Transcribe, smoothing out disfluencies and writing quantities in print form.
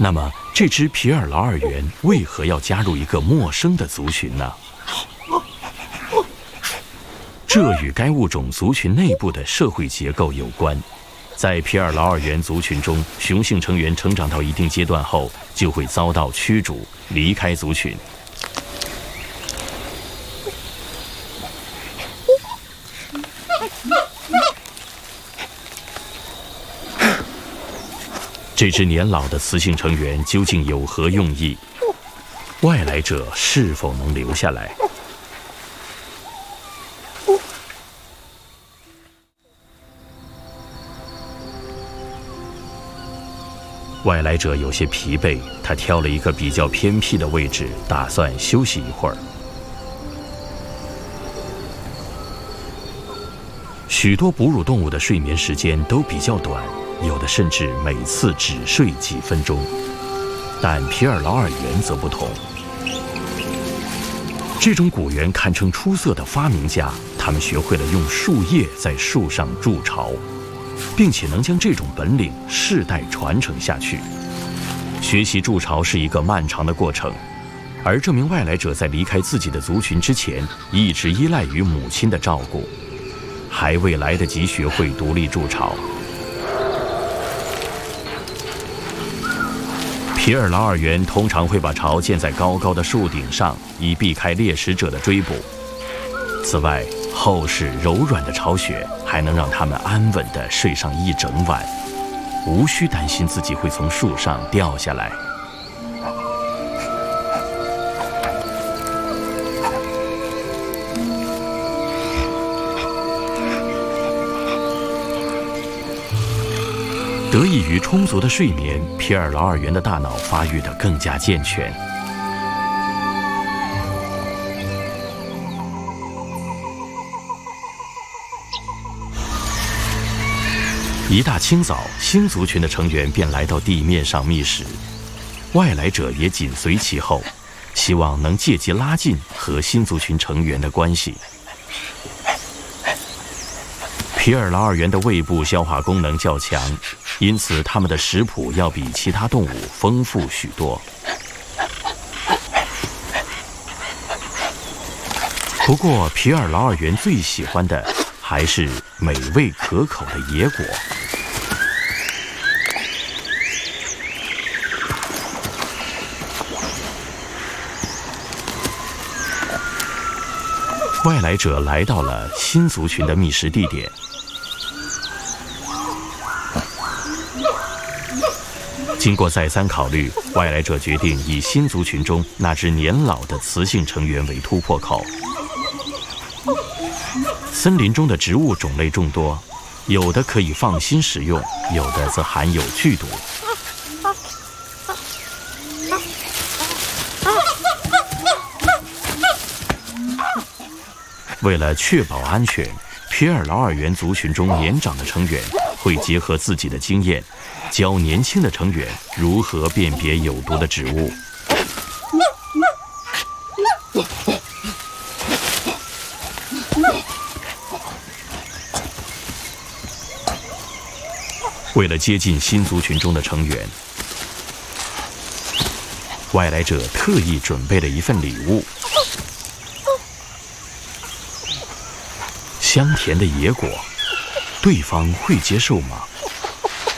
那么，这只皮尔劳尔猿为何要加入一个陌生的族群呢？这与该物种族群内部的社会结构有关。在皮尔劳尔猿族群中，雄性成员成长到一定阶段后，就会遭到驱逐，离开族群。这只年老的雌性成员究竟有何用意？外来者是否能留下来？外来者有些疲惫，他挑了一个比较偏僻的位置，打算休息一会儿。许多哺乳动物的睡眠时间都比较短，有的甚至每次只睡几分钟，但皮尔劳尔猿则不同。这种古猿堪称出色的发明家，他们学会了用树叶在树上筑巢，并且能将这种本领世代传承下去。学习筑巢是一个漫长的过程，而这名外来者在离开自己的族群之前，一直依赖于母亲的照顾，还未来得及学会独立筑巢。皮尔劳尔猿通常会把巢建在高高的树顶上，以避开猎食者的追捕。此外，厚实柔软的巢穴还能让它们安稳地睡上一整晚，无需担心自己会从树上掉下来。得益于充足的睡眠，皮尔劳尔猿的大脑发育得更加健全。一大清早，新族群的成员便来到地面上觅食，外来者也紧随其后，希望能借机拉近和新族群成员的关系。皮尔劳尔猿的胃部消化功能较强，因此它们的食谱要比其他动物丰富许多。不过，皮尔劳尔猿最喜欢的还是美味可口的野果。外来者来到了新族群的觅食地点。经过再三考虑，外来者决定以新族群中那只年老的雌性成员为突破口。森林中的植物种类众多，有的可以放心食用，有的则含有剧毒。为了确保安全，皮尔劳尔猿族群中年长的成员会结合自己的经验，教年轻的成员如何辨别有毒的植物。为了接近新族群中的成员，外来者特意准备了一份礼物。香甜的野果，对方会接受吗？